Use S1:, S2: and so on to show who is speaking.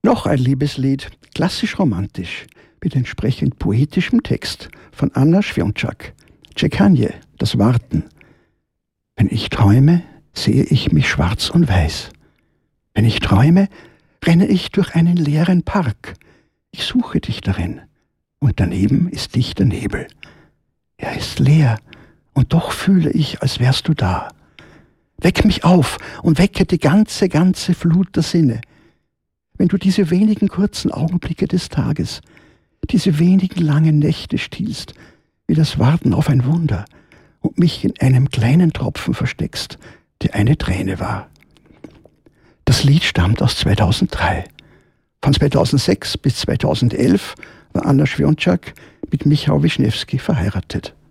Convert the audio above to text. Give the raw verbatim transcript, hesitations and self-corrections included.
S1: Noch ein Liebeslied, klassisch romantisch, mit entsprechend poetischem Text von Anna Świączak. Czekanie, das Warten. Wenn ich träume, sehe ich mich schwarz und weiß. Wenn ich träume, renne ich durch einen leeren Park. Ich suche dich darin, und daneben ist dichter Nebel. Er ist leer, und doch fühle ich, als wärst du da. Weck mich auf und wecke die ganze, ganze Flut der Sinne. Wenn du diese wenigen kurzen Augenblicke des Tages, diese wenigen langen Nächte stiehlst, wie das Warten auf ein Wunder, und mich in einem kleinen Tropfen versteckst, der eine Träne war. Das Lied stammt aus zweitausenddrei. Von zweitausendsechs bis zweitausendelf war Anna Świączak mit Michał Wiśniewski verheiratet.